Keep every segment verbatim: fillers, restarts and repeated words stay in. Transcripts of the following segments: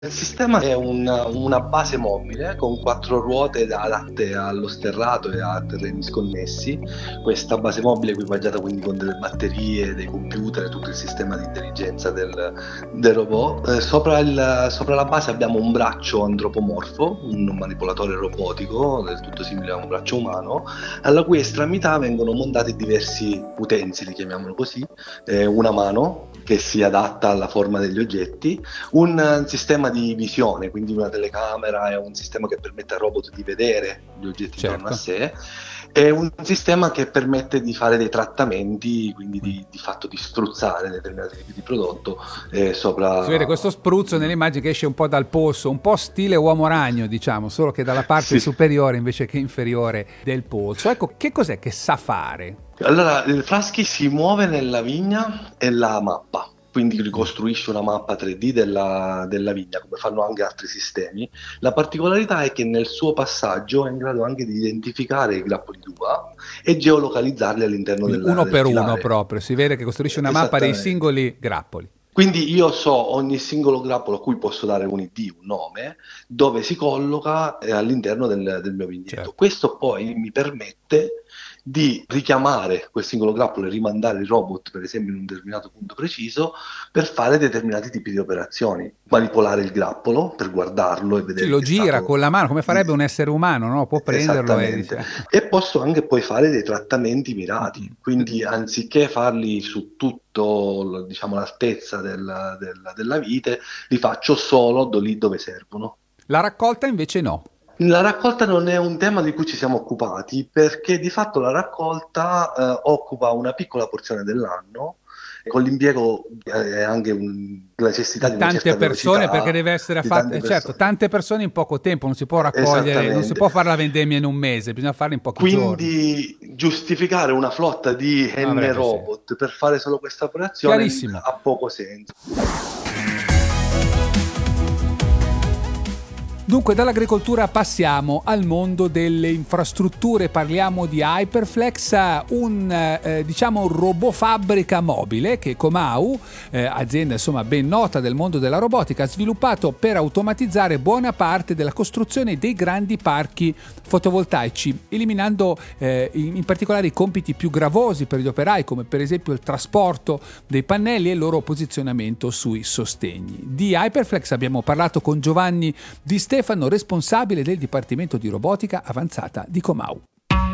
Il sistema è una, una base mobile con quattro ruote adatte allo sterrato e a terreni sconnessi. Questa base mobile è equipaggiata quindi con delle batterie, dei computer e tutto il sistema di intelligenza del, del robot. Eh, sopra, il, sopra la base abbiamo un braccio antropomorfo, un manipolatore robotico del tutto simile a un braccio umano, alla cui estremità vengono montati diversi utensili, chiamiamolo così, eh, una mano che si adatta alla forma degli oggetti, un sistema di visione, quindi una telecamera e un sistema che permette al robot di vedere gli oggetti certo. intorno a sé, e un sistema che permette di fare dei trattamenti, quindi di, di fatto di spruzzare determinati tipi di prodotto eh, sopra. Si vede questo spruzzo nell'immagine che esce un po' dal polso, un po' stile uomo ragno, diciamo, solo che dalla parte Sì. superiore invece che inferiore del polso. Ecco, che cos'è che sa fare? Allora, il Fraschi si muove nella vigna e la mappa, quindi ricostruisce una mappa tre D della, della vigna, come fanno anche altri sistemi. La particolarità è che nel suo passaggio è in grado anche di identificare i grappoli d'uva e geolocalizzarli all'interno della uno del per filare. uno proprio, si vede che costruisce una mappa dei singoli grappoli. Quindi io so ogni singolo grappolo a cui posso dare un I D, un nome, dove si colloca eh, all'interno del, del mio vigneto. Certo. Questo poi mi permette di richiamare quel singolo grappolo e rimandare il robot, per esempio, in un determinato punto preciso, per fare determinati tipi di operazioni. Manipolare il grappolo per guardarlo e vedere Sì, lo che è gira stato... con la mano, come farebbe un essere umano, no? Può prenderlo e dice... E posso anche poi fare dei trattamenti mirati, quindi anziché farli su tutto, diciamo, l'altezza della, della, della vite, li faccio solo lì dove servono. La raccolta invece no. La raccolta non è un tema di cui ci siamo occupati, perché di fatto la raccolta eh, occupa una piccola porzione dell'anno, con l'impiego e anche un, la necessità di, di tante una certa persone, velocità, perché deve essere fatta, eh, certo, tante persone in poco tempo, non si può raccogliere, non si può fare la vendemmia in un mese, bisogna farla in pochi Quindi, giorni. Quindi giustificare una flotta di N robot senso. Per fare solo questa operazione ha poco senso. Dunque, dall'agricoltura passiamo al mondo delle infrastrutture, parliamo di Hyperflex, un eh, diciamo un robot fabbrica mobile che Comau, eh, azienda insomma ben nota del mondo della robotica, ha sviluppato per automatizzare buona parte della costruzione dei grandi parchi fotovoltaici, eliminando eh, in, in particolare i compiti più gravosi per gli operai, come per esempio il trasporto dei pannelli e il loro posizionamento sui sostegni. Di Hyperflex abbiamo parlato con Giovanni Di Stefano, responsabile del Dipartimento di Robotica Avanzata di Comau.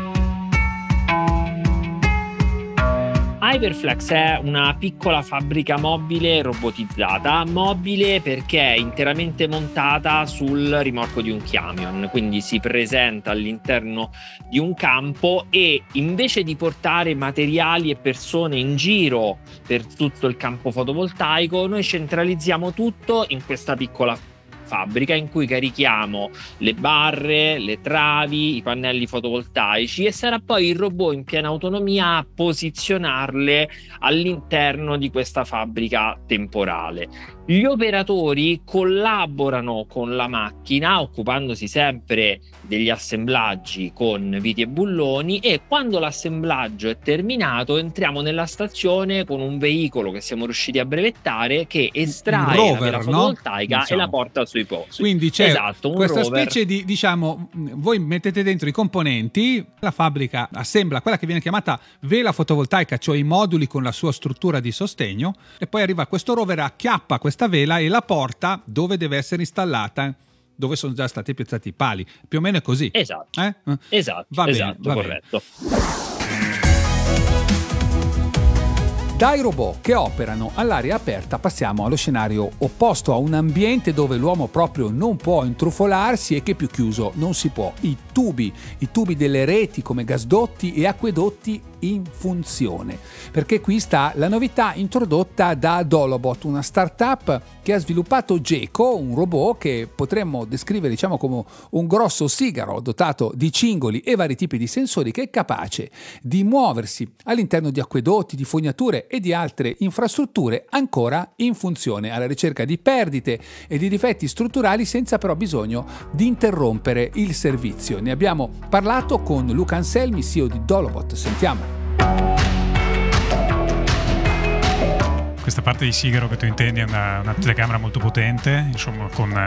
Hyperflex è una piccola fabbrica mobile robotizzata, mobile perché è interamente montata sul rimorchio di un camion, quindi si presenta all'interno di un campo e invece di portare materiali e persone in giro per tutto il campo fotovoltaico, noi centralizziamo tutto in questa piccola fabbrica in cui carichiamo le barre, le travi, i pannelli fotovoltaici e sarà poi il robot in piena autonomia a posizionarle all'interno di questa fabbrica temporale. Gli operatori collaborano con la macchina occupandosi sempre degli assemblaggi con viti e bulloni e quando l'assemblaggio è terminato entriamo nella stazione con un veicolo che siamo riusciti a brevettare che estrae rover, la pila fotovoltaica, no? Diciamo. E la porta sui posti. Quindi c'è esatto, un questa rover. Specie di, diciamo, voi mettete dentro i componenti, la fabbrica assembla quella che viene chiamata vela fotovoltaica, cioè i moduli con la sua struttura di sostegno, e poi arriva questo rover, acchiappa questa vela e la porta dove deve essere installata, dove sono già stati piazzati i pali. Più o meno è così. Esatto. Eh? Esatto, va bene, esatto, va corretto. Bene. Dai robot che operano all'aria aperta passiamo allo scenario opposto, a un ambiente dove l'uomo proprio non può intrufolarsi e che più chiuso non si può. I tubi, i tubi delle reti come gasdotti e acquedotti in funzione, perché qui sta la novità introdotta da Dolobot, una startup che ha sviluppato Geco, un robot che potremmo descrivere diciamo come un grosso sigaro dotato di cingoli e vari tipi di sensori, che è capace di muoversi all'interno di acquedotti, di fognature e di altre infrastrutture ancora in funzione, alla ricerca di perdite e di difetti strutturali senza però bisogno di interrompere il servizio. Ne abbiamo parlato con Luca Anselmi, C E O di Dolobot. Sentiamo. questa parte di sigaro che tu intendi è una, una telecamera molto potente, insomma con